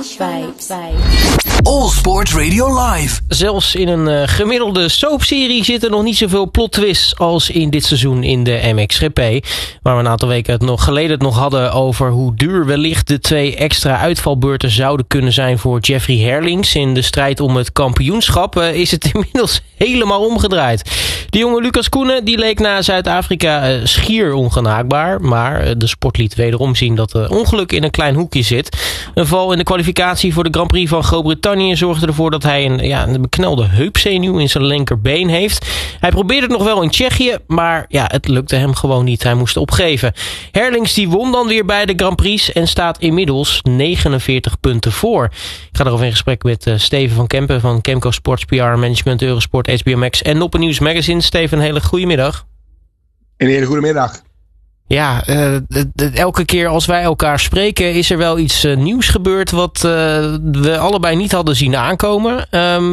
Vibes. All Sport Radio Live. Zelfs in een gemiddelde soapserie zitten nog niet zoveel plot twists als in dit seizoen in de MXGP. Waar we een aantal weken geleden het nog hadden over hoe duur wellicht de 2 extra uitvalbeurten zouden kunnen zijn voor Jeffrey Herlings. In de strijd om het kampioenschap is het inmiddels helemaal omgedraaid. De jonge Lucas Koenen die leek na Zuid-Afrika schier ongenaakbaar. Maar de sport liet wederom zien dat ongeluk in een klein hoekje zit. Een val in de kwalificatie voor de Grand Prix van Groot-Brittannië zorgde ervoor dat hij een beknelde heupzenuw in zijn linkerbeen heeft. Hij probeerde het nog wel in Tsjechië, maar het lukte hem gewoon niet. Hij moest opgeven. Herlings die won dan weer bij de Grand Prix en staat inmiddels 49 punten voor. Ik ga erover in gesprek met Steven van Kempen van Kemco Sports PR Management, Eurosport, HBO Max en Noppen News Magazine. Steven, een hele goede middag. Een hele goede middag. Ja, elke keer als wij elkaar spreken is er wel iets nieuws gebeurd wat we allebei niet hadden zien aankomen.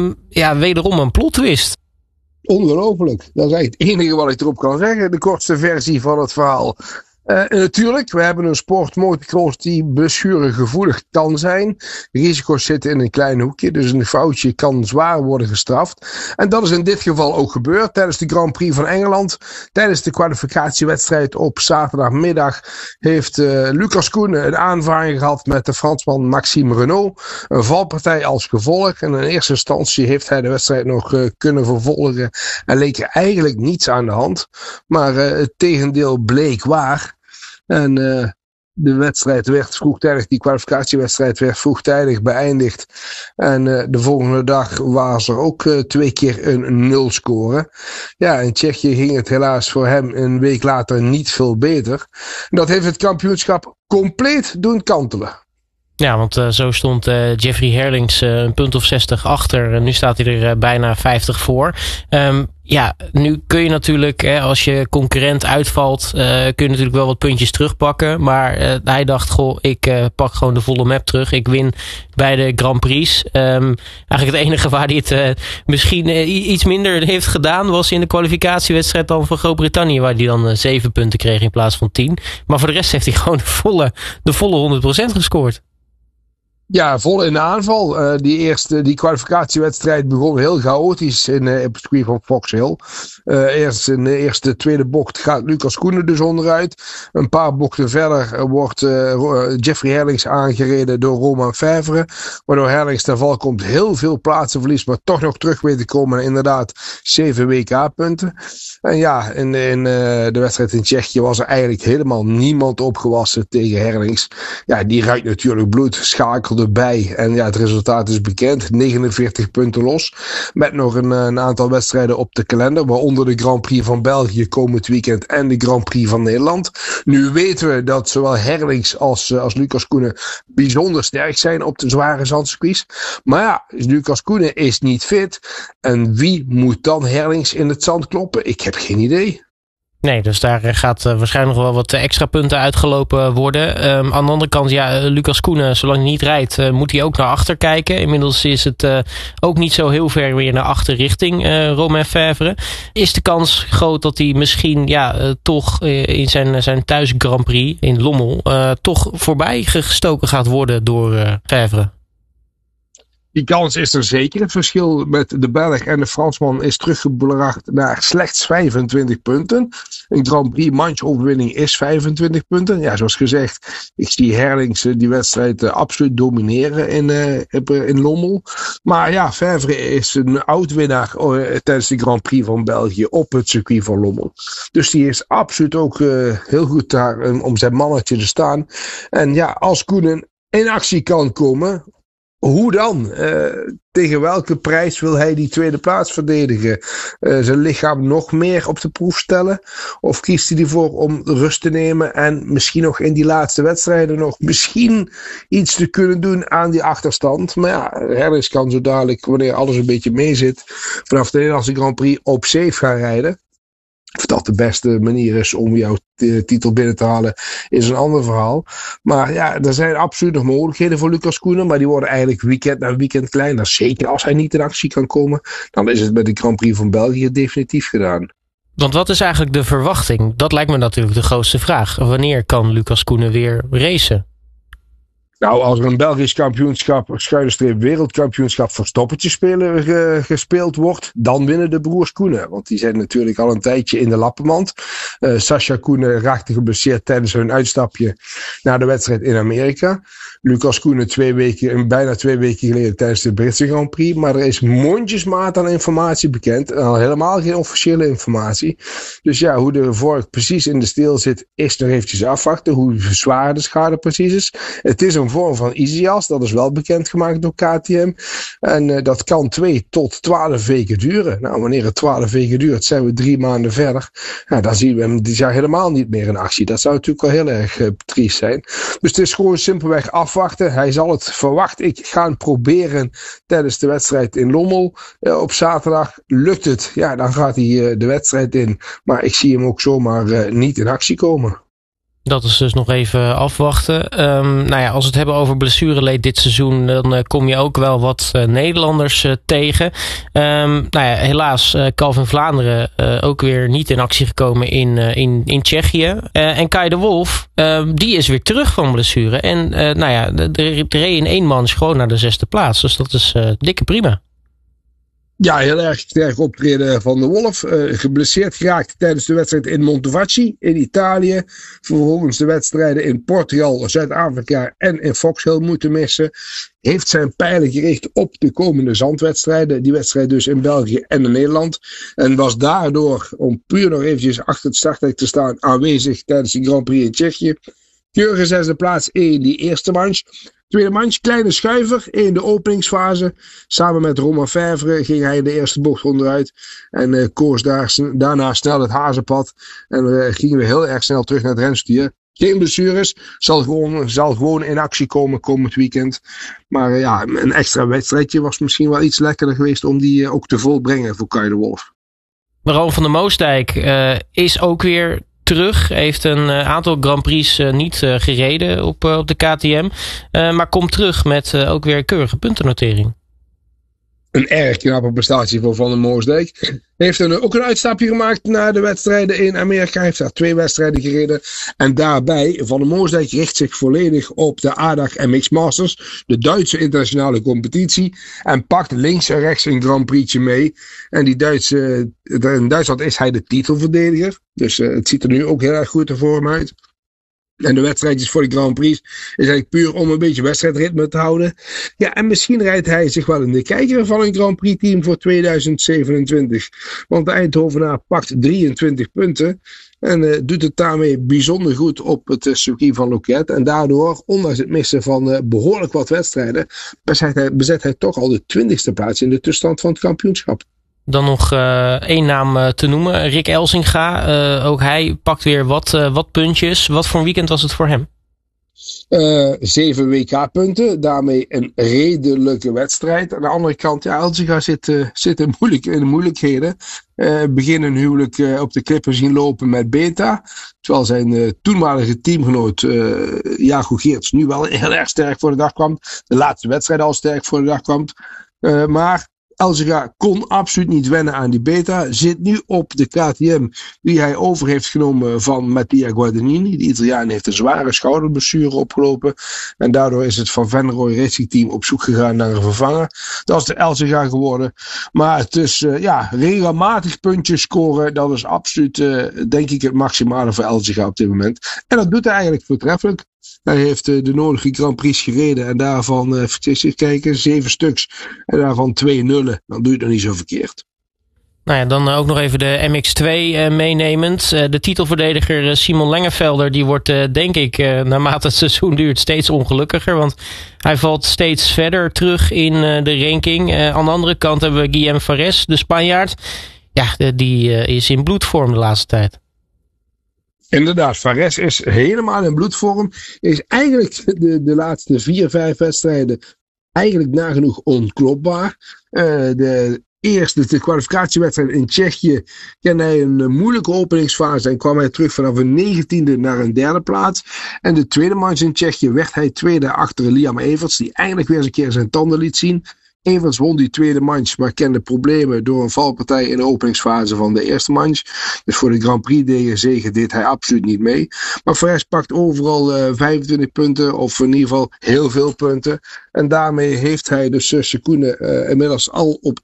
Wederom een plot twist. Ongelooflijk. Dat is eigenlijk het enige wat ik erop kan zeggen. De kortste versie van het verhaal. Natuurlijk, we hebben een sport motocross die blessuregevoelig kan zijn. Risico's zitten in een klein hoekje, dus een foutje kan zwaar worden gestraft. En dat is in dit geval ook gebeurd tijdens de Grand Prix van Engeland. Tijdens de kwalificatiewedstrijd op zaterdagmiddag heeft Lucas Koenen een aanvaring gehad met de Fransman Maxime Renaux. Een valpartij als gevolg. En in eerste instantie heeft hij de wedstrijd nog kunnen vervolgen en leek er eigenlijk niets aan de hand. Maar het tegendeel bleek waar. En de wedstrijd werd vroegtijdig, die kwalificatiewedstrijd werd vroegtijdig beëindigd. En de volgende dag was er ook 2 keer een 0 score. Ja, in Tsjechië ging het helaas voor hem een week later niet veel beter. En dat heeft het kampioenschap compleet doen kantelen. Ja, want zo stond Jeffrey Herlings een punt of 60 achter. En nu staat hij er bijna 50 voor. Nu kun je natuurlijk, als je concurrent uitvalt, kun je natuurlijk wel wat puntjes terugpakken. Maar hij dacht, ik pak gewoon de volle map terug. Ik win bij de Grand Prix. Eigenlijk het enige waar hij het misschien iets minder heeft gedaan was in de kwalificatiewedstrijd dan van Groot-Brittannië. Waar hij dan 7 punten kreeg in plaats van 10. Maar voor de rest heeft hij gewoon de volle 100% gescoord. Ja, vol in de aanval. Die kwalificatiewedstrijd begon heel chaotisch in het circuit van Fox Hill. Eerst in de tweede bocht gaat Lucas Koenen dus onderuit. Een paar bochten verder wordt Jeffrey Herlings aangereden door Romain Fevre. Waardoor Herlings ten val komt, heel veel plaatsen verliest, maar toch nog terug weet te komen. En inderdaad 7 WK-punten. En ja, in de wedstrijd in Tsjechië was er eigenlijk helemaal niemand opgewassen tegen Herlings. Ja, die ruikt natuurlijk bloed, schakelde bij. En ja, het resultaat is bekend. 49 punten los. Met nog een aantal wedstrijden op de kalender. Waaronder de Grand Prix van België komend weekend. En de Grand Prix van Nederland. Nu weten we dat zowel Herlings als Lucas Koenen bijzonder sterk zijn op de zware zandcircuits. Maar ja, Lucas Koenen is niet fit. En wie moet dan Herlings in het zand kloppen? Ik heb geen idee. Nee, dus daar gaat waarschijnlijk nog wel wat extra punten uitgelopen worden. Aan de andere kant, Lucas Koenen, zolang hij niet rijdt, moet hij ook naar achter kijken. Inmiddels is het ook niet zo heel ver weer naar achter richting Romain Fevre. Is de kans groot dat hij misschien toch in zijn thuis Grand Prix in Lommel toch voorbij gestoken gaat worden door Fevre? Die kans is er zeker. Het verschil met de Belg en de Fransman is teruggebracht naar slechts 25 punten. Een Grand Prix manchoverwinning is 25 punten. Ja, zoals gezegd, ik zie Herlings die wedstrijd absoluut domineren in Lommel. Maar ja, Fevre is een oud-winnaar tijdens de Grand Prix van België op het circuit van Lommel. Dus die is absoluut ook heel goed daar om zijn mannetje te staan. En ja, als Koenen in actie kan komen, hoe dan? Tegen welke prijs wil hij die tweede plaats verdedigen? Zijn lichaam nog meer op de proef stellen? Of kiest hij ervoor om rust te nemen en misschien nog in die laatste wedstrijden nog misschien iets te kunnen doen aan die achterstand? Maar ja, Herlings kan zo dadelijk, wanneer alles een beetje meezit, vanaf de Nederlandse Grand Prix op safe gaan rijden. Of dat de beste manier is om jouw titel binnen te halen, is een ander verhaal. Maar ja, er zijn absoluut nog mogelijkheden voor Lucas Koenen, maar die worden eigenlijk weekend na weekend kleiner. Zeker als hij niet in actie kan komen, dan is het met de Grand Prix van België definitief gedaan. Want wat is eigenlijk de verwachting? Dat lijkt me natuurlijk de grootste vraag. Wanneer kan Lucas Koenen weer racen? Nou, als er een Belgisch kampioenschap, / wereldkampioenschap voor stoppertje spelen gespeeld wordt, dan winnen de broers Koenen. Want die zijn natuurlijk al een tijdje in de lappenmand. Sascha Koenen raakte geblesseerd tijdens hun uitstapje naar de wedstrijd in Amerika. Lucas Koenen bijna 2 weken geleden tijdens de Britse Grand Prix. Maar er is mondjesmaat aan informatie bekend. En al helemaal geen officiële informatie. Dus ja, hoe de vork precies in de steel zit, is nog eventjes afwachten. Hoe zwaar de schade precies is. Het is een vorm van ISIAS, dat is wel bekendgemaakt door KTM. En dat kan 2 tot 12 weken duren. Nou, wanneer het 12 weken duurt, zijn we 3 maanden verder. Nou, dan zien we hem dit jaar helemaal niet meer in actie. Dat zou natuurlijk wel heel erg triest zijn. Dus het is gewoon simpelweg afwachten. Hij zal het verwachten. Ik ga het proberen tijdens de wedstrijd in Lommel op zaterdag. Lukt het, ja, dan gaat hij de wedstrijd in. Maar ik zie hem ook zomaar niet in actie komen. Dat is dus nog even afwachten. Nou ja, als we het hebben over blessureleed dit seizoen, dan kom je ook wel wat Nederlanders tegen. Nou ja, helaas Calvin Vlaanderen ook weer niet in actie gekomen in Tsjechië. En Kai de Wolf, die is weer terug van blessure. En nou ja, de reed in 1 man gewoon naar de 6e plaats. Dus dat is dikke prima. Ja, heel erg sterk optreden van de Wolf. Geblesseerd geraakt tijdens de wedstrijd in Montevacchi in Italië. Vervolgens de wedstrijden in Portugal, Zuid-Afrika en in Fox Hill moeten missen. Heeft zijn pijlen gericht op de komende zandwedstrijden. Die wedstrijd dus in België en in Nederland. En was daardoor, om puur nog eventjes achter het starthek te staan, aanwezig tijdens de Grand Prix in Tsjechië. Keurige 6e plaats in die eerste manche. Tweede manche, kleine schuiver in de openingsfase. Samen met Romain Fèvre ging hij de eerste bocht onderuit. En koos daarna snel het hazenpad. En gingen we heel erg snel terug naar het renstuur. Geen blessures. Zal gewoon in actie komen komend weekend. Maar ja, een extra wedstrijdje was misschien wel iets lekkerder geweest om die ook te volbrengen voor Kai de Wolf. Ron van der Moosdijk is ook weer terug. Heeft een aantal Grand Prix niet gereden op de KTM. Maar komt terug met ook weer keurige puntennotering. Een erg knappe prestatie voor Van der Moosdijk. Heeft ook een uitstapje gemaakt naar de wedstrijden in Amerika. Hij heeft daar 2 wedstrijden gereden. En daarbij, Van der Moosdijk richt zich volledig op de ADAC MX Masters. De Duitse internationale competitie. En pakt links en rechts een Grand Prix'tje mee. En in Duitsland is hij de titelverdediger. Dus het ziet er nu ook heel erg goed voor hem uit. En de wedstrijdjes voor de Grand Prix is eigenlijk puur om een beetje wedstrijdritme te houden. Ja, en misschien rijdt hij zich wel in de kijker van een Grand Prix team voor 2027. Want de Eindhovenaar pakt 23 punten. En doet het daarmee bijzonder goed op het circuit van Loket. En daardoor, ondanks het missen van behoorlijk wat wedstrijden, bezet hij toch al de 20e plaats in de tussenstand van het kampioenschap. Dan nog 1 naam te noemen. Rick Elsinga. Ook hij pakt weer wat puntjes. Wat voor een weekend was het voor hem? 7 WK-punten. Daarmee een redelijke wedstrijd. Aan de andere kant, ja, Elsinga zit in de moeilijkheden. Begin een huwelijk op de klippen zien lopen met Beta. Terwijl zijn toenmalige teamgenoot Jago Geerts nu wel heel erg sterk voor de dag kwam. De laatste wedstrijd al sterk voor de dag kwam. Maar Elsinga kon absoluut niet wennen aan die Beta. Zit nu op de KTM die hij over heeft genomen van Mattia Guadagnini. De Italiaan heeft een zware schouderblessure opgelopen. En daardoor is het Van Venrooy Racing Team op zoek gegaan naar een vervanger. Dat is de Elsinga geworden. Maar het is regelmatig puntjes scoren. Dat is absoluut denk ik het maximale voor Elsinga op dit moment. En dat doet hij eigenlijk voortreffelijk. Hij heeft de nodige Grand Prix gereden en daarvan, even kijken, 7 stuks. En daarvan 2 nullen. Dan doe je het nog niet zo verkeerd. Nou ja, dan ook nog even de MX2 meenemend. De titelverdediger Simon Lengevelder, die wordt denk ik naarmate het seizoen duurt steeds ongelukkiger. Want hij valt steeds verder terug in de ranking. Aan de andere kant hebben we Guillem Fares, de Spanjaard. Ja, die is in bloedvorm de laatste tijd. Inderdaad, Fares is helemaal in bloedvorm. Is eigenlijk de laatste 4-5 wedstrijden eigenlijk nagenoeg onklopbaar. De kwalificatiewedstrijd in Tsjechië kende hij een moeilijke openingsfase en kwam hij terug vanaf een 19e naar een 3e plaats. En de tweede manche in Tsjechië werd hij tweede achter Liam Everts, die eindelijk weer eens een keer zijn tanden liet zien. Evans won die tweede manche, maar kende problemen door een valpartij in de openingsfase van de eerste manche. Dus voor de Grand Prix zege deed hij absoluut niet mee. Maar Perez pakt overal 25 punten, of in ieder geval heel veel punten. En daarmee heeft hij dus Schoenen inmiddels al op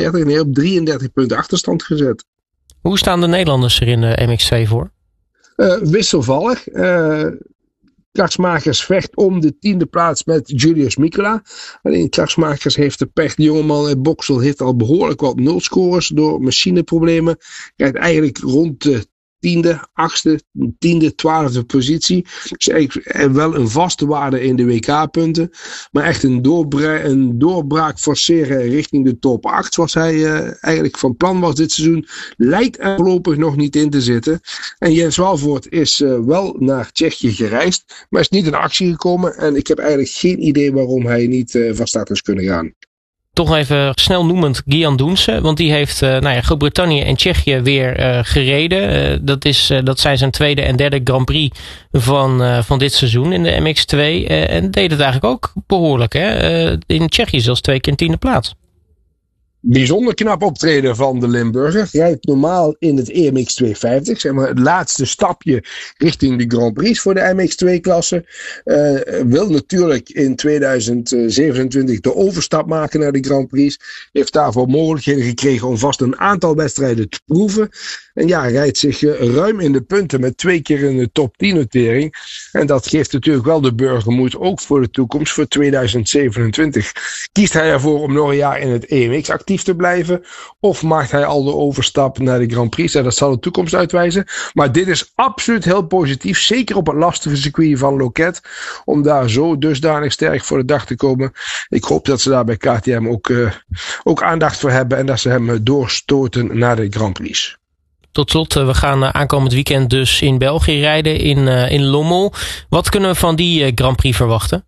33 punten achterstand gezet. Hoe staan de Nederlanders er in de MX2 voor? Wisselvallig. Krachtsmakers vecht om de 10e plaats met Julius Mikola. Alleen Krachtsmakers heeft de pech. De jongeman uit Boxel heeft al behoorlijk wat nulscores door machineproblemen. Krijgt eigenlijk rond de 10e, 8e, 10e, 12e positie. Dus eigenlijk wel een vaste waarde in de WK-punten. Maar echt een doorbraak forceren richting de top 8. Zoals hij eigenlijk van plan was dit seizoen. Lijkt er voorlopig nog niet in te zitten. En Jens Walvoort is wel naar Tsjechië gereisd. Maar is niet in actie gekomen. En ik heb eigenlijk geen idee waarom hij niet van start is kunnen gaan. Toch even snel noemend Gian Doense. Want die heeft Groot-Brittannië en Tsjechië weer gereden. Dat zijn zijn tweede en derde Grand Prix van dit seizoen in de MX2. En deed het eigenlijk ook behoorlijk. Hè? In Tsjechië zelfs 2 keer 10e plaats. Bijzonder knap optreden van de Limburger. Rijdt normaal in het EMX 250. Zeg maar het laatste stapje richting de Grand Prix voor de MX2-klasse. Wil natuurlijk in 2027 de overstap maken naar de Grand Prix. Heeft daarvoor mogelijkheden gekregen om vast een aantal wedstrijden te proeven. En ja, rijdt zich ruim in de punten met 2 keer in de top 10 notering. En dat geeft natuurlijk wel de burger moed, ook voor de toekomst, voor 2027. Kiest hij ervoor om nog een jaar in het EMX actief te blijven? Of maakt hij al de overstap naar de Grand Prix? Dat zal de toekomst uitwijzen. Maar dit is absoluut heel positief. Zeker op het lastige circuit van Loket. Om daar zo dusdanig sterk voor de dag te komen. Ik hoop dat ze daar bij KTM ook aandacht voor hebben. En dat ze hem doorstoten naar de Grand Prix. Tot slot, we gaan aankomend weekend dus in België rijden, in Lommel. Wat kunnen we van die Grand Prix verwachten?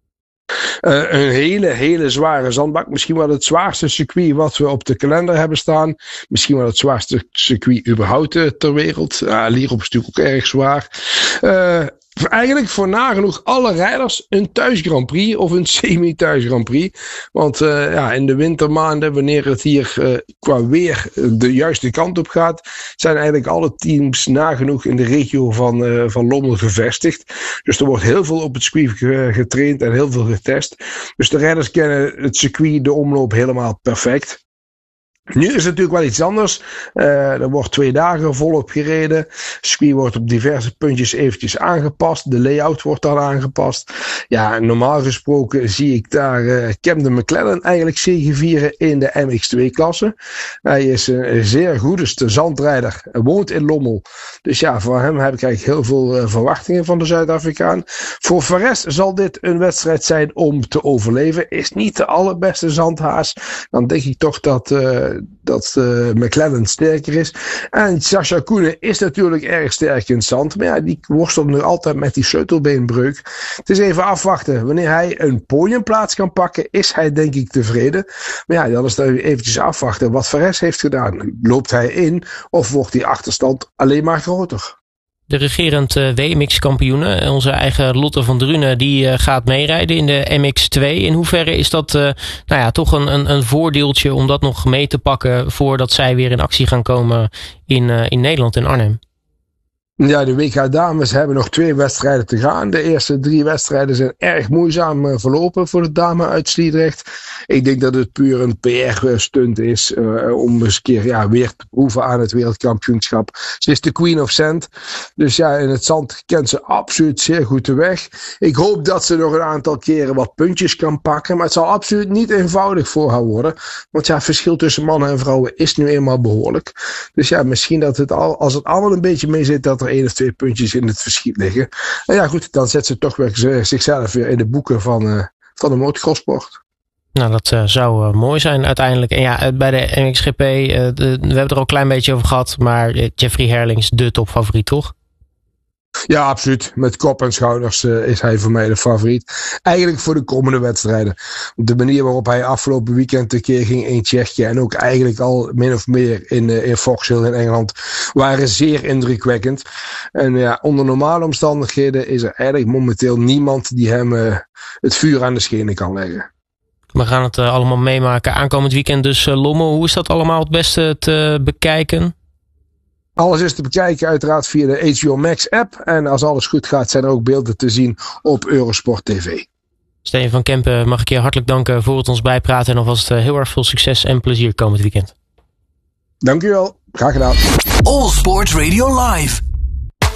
Een hele zware zandbak. Misschien wel het zwaarste circuit wat we op de kalender hebben staan. Misschien wel het zwaarste circuit überhaupt ter wereld. Lierop is natuurlijk ook erg zwaar. Eigenlijk voor nagenoeg alle rijders een thuis Grand Prix of een semi-thuis Grand Prix. Want in de wintermaanden, wanneer het hier qua weer de juiste kant op gaat, zijn eigenlijk alle teams nagenoeg in de regio van Lommel gevestigd. Dus er wordt heel veel op het circuit getraind en heel veel getest. Dus de rijders kennen het circuit, de omloop helemaal perfect. Nu is het natuurlijk wel iets anders. Er wordt 2 dagen volop gereden. Het circuit wordt op diverse puntjes eventjes aangepast. De layout wordt dan aangepast. Ja, normaal gesproken zie ik daar Camden McLaren eigenlijk zegevieren in de MX2-klasse. Hij is een zeer goede zandrijder. Hij woont in Lommel. Dus ja, voor hem heb ik eigenlijk heel veel verwachtingen van de Zuid-Afrikaan. Voor Perez zal dit een wedstrijd zijn om te overleven. Is niet de allerbeste zandhaas. Dan denk ik toch dat McLaren sterker is. En Sascha Koenen is natuurlijk erg sterk in het zand. Maar ja, die worstelt nu altijd met die sleutelbeenbreuk. Het is even afwachten. Wanneer hij een podiumplaats kan pakken, is hij denk ik tevreden. Maar ja, dan is het eventjes afwachten wat Perez heeft gedaan. Loopt hij in of wordt die achterstand alleen maar groter? De regerend WMX-kampioene, onze eigen Lotte van Drunen, die gaat meerijden in de MX2. In hoeverre is dat toch een voordeeltje om dat nog mee te pakken voordat zij weer in actie gaan komen in Nederland, in Arnhem? Ja, de WK dames hebben nog 2 wedstrijden te gaan. De eerste 3 wedstrijden zijn erg moeizaam verlopen voor de dame uit Sliedrecht. Ik denk dat het puur een PR-stunt is om eens een keer weer te proeven aan het wereldkampioenschap. Ze is de Queen of Sand. Dus ja, in het zand kent ze absoluut zeer goed de weg. Ik hoop dat ze nog een aantal keren wat puntjes kan pakken. Maar het zal absoluut niet eenvoudig voor haar worden. Want ja, het verschil tussen mannen en vrouwen is nu eenmaal behoorlijk. Dus ja, misschien dat als het allemaal een beetje mee zit, dat er 1 of 2 puntjes in het verschiet liggen. En ja goed, dan zet ze toch weer zichzelf weer in de boeken van de motocrosssport. Nou, dat zou mooi zijn uiteindelijk. En ja, bij de MXGP, we hebben het er al een klein beetje over gehad, maar Jeffrey Herlings de topfavoriet, toch? Ja, absoluut. Met kop en schouders is hij voor mij de favoriet. Eigenlijk voor de komende wedstrijden. De manier waarop hij afgelopen weekend een keer ging in Tsjechië en ook eigenlijk al min of meer in Fox Hill in Engeland waren zeer indrukwekkend. En ja, onder normale omstandigheden is er eigenlijk momenteel niemand die hem het vuur aan de schenen kan leggen. We gaan het allemaal meemaken. Aankomend weekend dus Lommel. Hoe is dat allemaal het beste te bekijken? Alles is te bekijken uiteraard via de HBO Max app. En als alles goed gaat zijn er ook beelden te zien op Eurosport TV. Steven van Kempen, mag ik je hartelijk danken voor het ons bijpraten. En alvast heel erg veel succes en plezier komend weekend. Dank u wel. Graag gedaan. All Sports Radio Live.